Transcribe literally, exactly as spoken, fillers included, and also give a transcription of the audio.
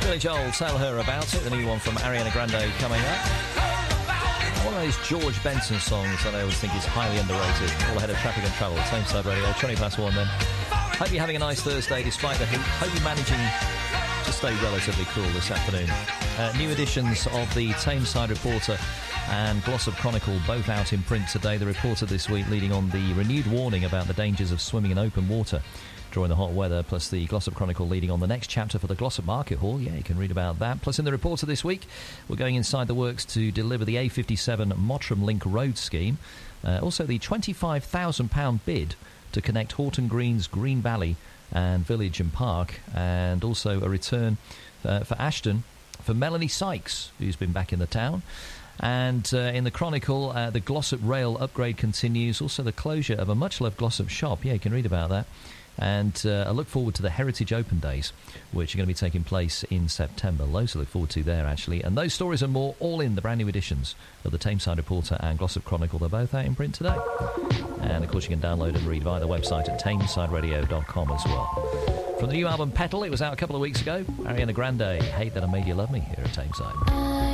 Billy Joel, Tell Her About It, the new one from Ariana Grande coming up. One of those George Benson songs that I always think is highly underrated. All ahead of Traffic and Travel, Tameside Radio, twenty past one then. Hope you're having a nice Thursday despite the heat. Hope you're managing to stay relatively cool this afternoon. Uh, new editions of the Tameside Reporter and Glossop Chronicle both out in print today. The Reporter this week leading on the renewed warning about the dangers of swimming in open water during the hot weather, plus the Glossop Chronicle leading on the next chapter for the Glossop Market Hall. Yeah, you can read about that. Plus in the Reporter this week, we're going inside the works to deliver the A fifty-seven Mottram Link Road scheme. Uh, also the twenty-five thousand pounds bid to connect Horton Greens, Green Valley and Village and Park, and also a return uh, for Ashton for Melanie Sykes, who's been back in the town. And uh, in the Chronicle, uh, the Glossop Rail upgrade continues. Also the closure of a much-loved Glossop shop. Yeah, you can read about that. And uh, I look forward to the Heritage Open Days, which are going to be taking place in September. Loads to look forward to there, actually. And those stories and more, all in the brand new editions of the Tameside Reporter and Glossop Chronicle. They're both out in print today. And, of course, you can download and read via the website at tameside radio dot com as well. From the new album Petal, it was out a couple of weeks ago. Ariana Grande, Hate That I Made You Love Me, here at Tameside.